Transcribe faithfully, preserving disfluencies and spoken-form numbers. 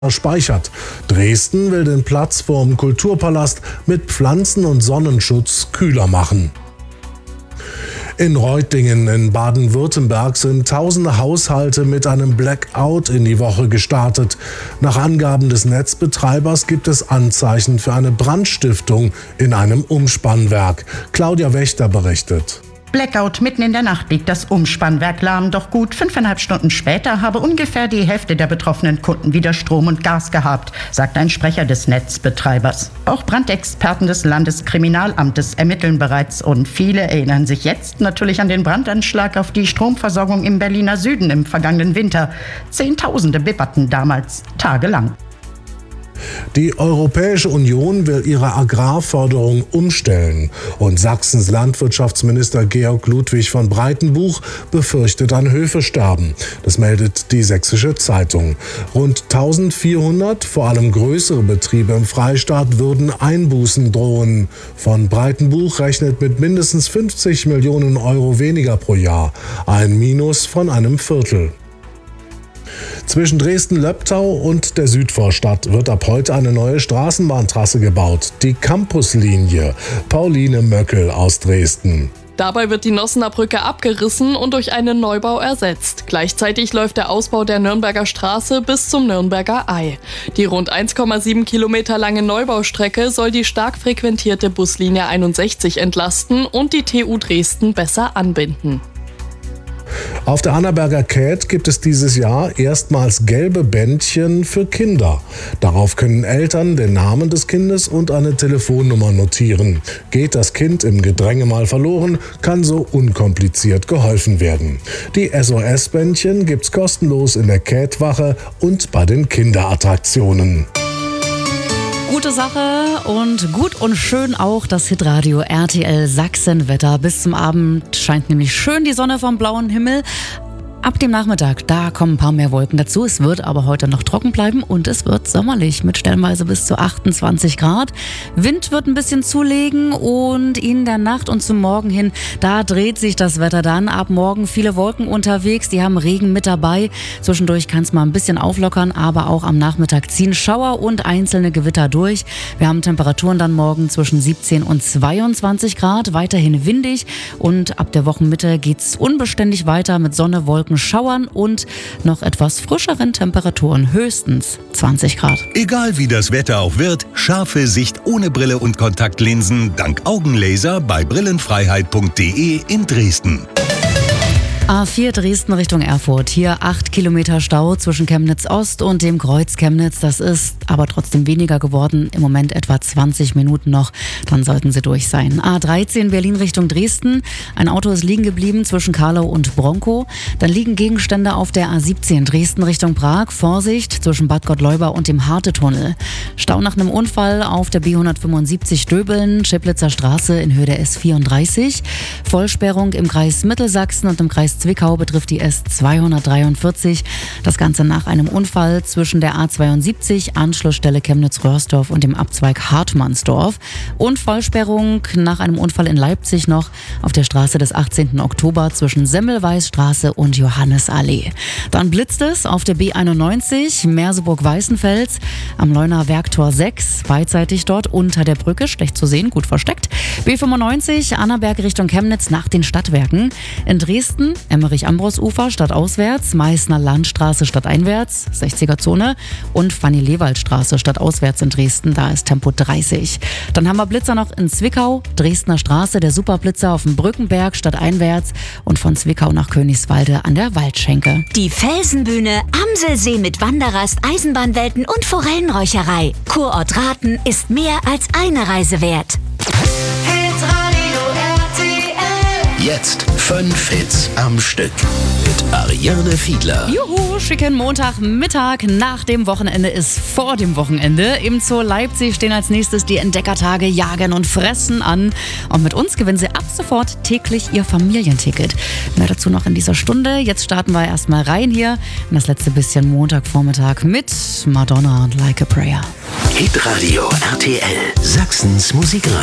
speichert. Dresden will den Platz vorm Kulturpalast mit Pflanzen- und Sonnenschutz kühler machen. In Reutlingen in Baden-Württemberg sind tausende Haushalte mit einem Blackout in die Woche gestartet. Nach Angaben des Netzbetreibers gibt es Anzeichen für eine Brandstiftung in einem Umspannwerk. Claudia Wächter berichtet. Blackout, mitten in der Nacht liegt das Umspannwerk lahm, doch gut fünfeinhalb Stunden später habe ungefähr die Hälfte der betroffenen Kunden wieder Strom und Gas gehabt, sagt ein Sprecher des Netzbetreibers. Auch Brandexperten des Landeskriminalamtes ermitteln bereits und viele erinnern sich jetzt natürlich an den Brandanschlag auf die Stromversorgung im Berliner Süden im vergangenen Winter. Zehntausende bibberten damals tagelang. Die Europäische Union will ihre Agrarförderung umstellen und Sachsens Landwirtschaftsminister Georg Ludwig von Breitenbuch befürchtet ein Höfesterben. Das meldet die Sächsische Zeitung. Rund eintausendvierhundert, vor allem größere Betriebe im Freistaat, würden Einbußen drohen. Von Breitenbuch rechnet mit mindestens fünfzig Millionen Euro weniger pro Jahr, ein Minus von einem Viertel. Zwischen Dresden-Löbtau und der Südvorstadt wird ab heute eine neue Straßenbahntrasse gebaut, die Campuslinie. Pauline Möckel aus Dresden. Dabei wird die Nossener Brücke abgerissen und durch einen Neubau ersetzt. Gleichzeitig läuft der Ausbau der Nürnberger Straße bis zum Nürnberger Ei. Die rund eins Komma sieben Kilometer lange Neubaustrecke soll die stark frequentierte Buslinie einundsechzig entlasten und die T U Dresden besser anbinden. Auf der Annaberger Käth gibt es dieses Jahr erstmals gelbe Bändchen für Kinder. Darauf können Eltern den Namen des Kindes und eine Telefonnummer notieren. Geht das Kind im Gedränge mal verloren, kann so unkompliziert geholfen werden. Die S O S-Bändchen gibt's kostenlos in der Käthwache und bei den Kinderattraktionen. Gute Sache und gut und schön auch das Hitradio R T L Sachsenwetter. Bis zum Abend scheint nämlich schön die Sonne vom blauen Himmel. Ab dem Nachmittag, da kommen ein paar mehr Wolken dazu. Es wird aber heute noch trocken bleiben und es wird sommerlich mit stellenweise bis zu achtundzwanzig Grad. Wind wird ein bisschen zulegen und in der Nacht und zum Morgen hin, da dreht sich das Wetter dann. Ab morgen viele Wolken unterwegs, die haben Regen mit dabei. Zwischendurch kann es mal ein bisschen auflockern, aber auch am Nachmittag ziehen Schauer und einzelne Gewitter durch. Wir haben Temperaturen dann morgen zwischen siebzehn und zweiundzwanzig Grad, weiterhin windig und ab der Wochenmitte geht's unbeständig weiter mit Sonne, Wolken, Schauern und noch etwas frischeren Temperaturen, höchstens zwanzig Grad. Egal wie das Wetter auch wird, scharfe Sicht ohne Brille und Kontaktlinsen dank Augenlaser bei brillenfreiheit punkt de in Dresden. A vier Dresden Richtung Erfurt. Hier acht Kilometer Stau zwischen Chemnitz Ost und dem Kreuz Chemnitz. Das ist aber trotzdem weniger geworden. Im Moment etwa zwanzig Minuten noch. Dann sollten sie durch sein. A dreizehn Berlin Richtung Dresden. Ein Auto ist liegen geblieben zwischen Karlau und Bronkow. Dann liegen Gegenstände auf der A siebzehn Dresden Richtung Prag. Vorsicht zwischen Bad Gottleuba und dem Harte-Tunnel. Stau nach einem Unfall auf der B hundertfünfundsiebzig Döbeln, Chiplitzer Straße in Höhe der S vierunddreißig. Vollsperrung im Kreis Mittelsachsen und im Kreis Zwickau betrifft die S zweihundertdreiundvierzig. Das Ganze nach einem Unfall zwischen der A zweiundsiebzig, Anschlussstelle Chemnitz-Röhrsdorf und dem Abzweig Hartmannsdorf. Und Vollsperrung nach einem Unfall in Leipzig noch auf der Straße des achtzehnten Oktober zwischen Semmelweisstraße und Johannesallee. Dann blitzt es auf der B einundneunzig, Merseburg-Weißenfels, am Leuner Werktor sechs, beidseitig dort unter der Brücke, schlecht zu sehen, gut versteckt. B fünfundneunzig, Annaberg Richtung Chemnitz nach den Stadtwerken. In Dresden Emmerich-Ambros-Ufer stadtauswärts, Meißner Landstraße stadteinwärts, sechziger-Zone und Fanny-Lewald-Straße stadtauswärts in Dresden, da ist Tempo dreißig. Dann haben wir Blitzer noch in Zwickau, Dresdner Straße, der Superblitzer auf dem Brückenberg stadteinwärts und von Zwickau nach Königswalde an der Waldschenke. Die Felsenbühne, Amselsee mit Wanderrast, Eisenbahnwelten und Forellenräucherei. Kurort Rathen ist mehr als eine Reise wert. Jetzt fünf Hits am Stück mit Ariane Fiedler. Juhu, schicken Montagmittag nach dem Wochenende ist vor dem Wochenende. Im Zoo Leipzig stehen als nächstes die Entdeckertage Jagen und Fressen an. Und mit uns gewinnen Sie ab sofort täglich Ihr Familienticket. Mehr dazu noch in dieser Stunde. Jetzt starten wir erstmal rein hier in das letzte bisschen Montagvormittag mit Madonna und Like a Prayer. Hitradio R T L, Sachsens Musikradio.